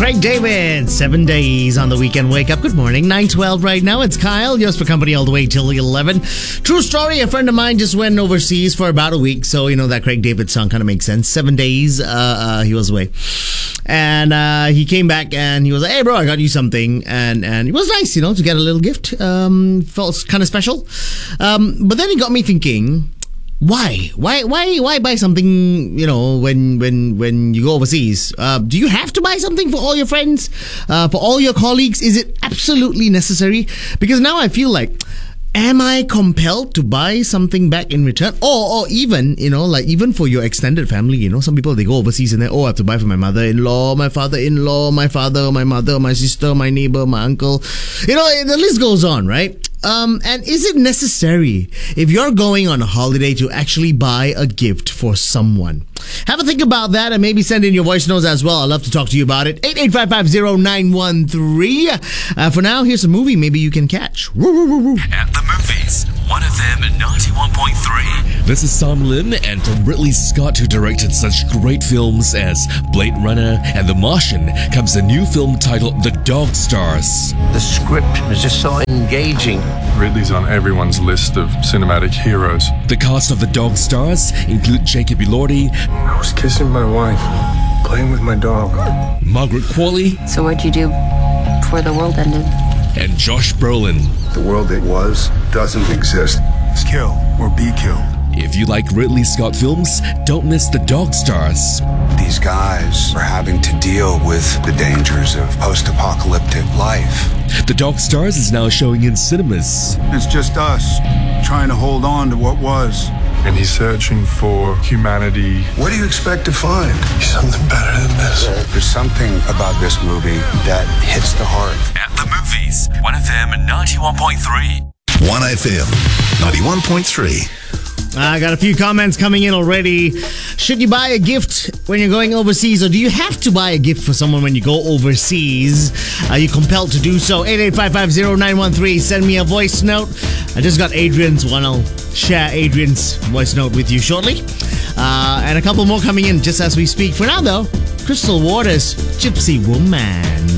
Craig David, 7 days on the weekend wake up. Good morning, 9:12 right now. It's Kyle, yours for company all the way till 11. True story, a friend of mine just went overseas for about a week, so you know that Craig David song kind of makes sense. 7 days he was away. And he came back and he was like, hey bro, I got you something. And it was nice, you know, to get a little gift. Felt kind of special. But then it got me thinking, why buy something, you know, when you go overseas? Do you have to buy something for all your friends, for all your colleagues? Is it absolutely necessary? Because now I feel like, am I compelled to buy something back in return? Or even, you know, like even for your extended family, you know, some people, they go overseas and they, I have to buy for my mother-in-law, my father-in-law, my father, my mother, my sister, my neighbor, my uncle. You know, the list goes on, right? And is it necessary if you're going on a holiday to actually buy a gift for someone? Have a think about that and maybe send in your voice notes as well. I'd love to talk to you about it. 88550-913. For now, here's a movie maybe you can catch. At the movies, 1FM 91.3. This is Sam Lin, and from Ridley Scott, who directed such great films as Blade Runner and The Martian, comes a new film titled The Dog Stars. The script was just so engaging. Ridley's on everyone's list of cinematic heroes. The cast of The Dog Stars include Jacob Elordi. I was kissing my wife, playing with my dog. Margaret Qualley. So what'd you do before the world ended? And Josh Brolin. The world that was doesn't exist. It's kill or be killed. If you like Ridley Scott films, don't miss The Dog Stars. These guys are having to deal with the dangers of post-apocalyptic life. The Dog Stars is now showing in cinemas. It's just us trying to hold on to what was. And he's searching for humanity. What do you expect to find? Something better than this. There's something about this movie that hits the heart. At the movies, 1FM 91.3. 1FM 91.3. I got a few comments coming in already. Should you buy a gift when you're going overseas, or do you have to buy a gift for someone when you go overseas? Are you compelled to do so? 88550-913. Send me a voice note. I just got Adrian's one. I'll share Adrian's voice note with you shortly. And a couple more coming in just as we speak. For now, though, Crystal Waters, Gypsy Woman.